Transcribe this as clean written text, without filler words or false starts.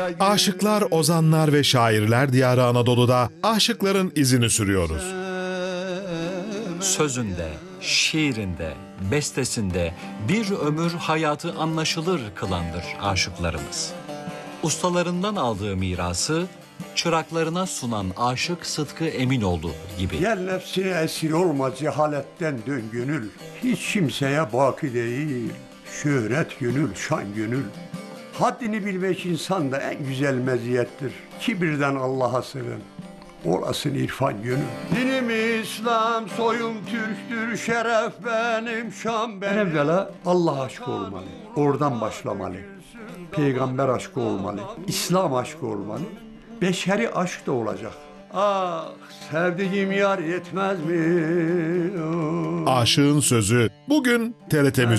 Aşıklar, ozanlar ve şairler diyarı Anadolu'da aşıkların izini sürüyoruz. Sözünde, şiirinde, bestesinde bir ömür hayatı anlaşılır kılandır aşıklarımız. Ustalarından aldığı mirası çıraklarına sunan aşık Sıtkı Eminoğlu gibi. Gel nefsine esir olma, cehaletten dön gönül. Hiç kimseye baki değil, şöhret gönül, şan gönül. Haddini bilmek insanda en güzel meziyettir. Kibirden Allah'a sığın, olasın irfan gönül. Dinim İslam, soyum Türktür, şeref benim, şan benim. En evvela Allah aşkı olmalı, oradan başlamalı. Peygamber aşkı olmalı, İslam aşkı olmalı. Beşeri aşk da olacak. Ah, sevdiğim yar yetmez mi? Aşığın Sözü bugün TRT Müzik.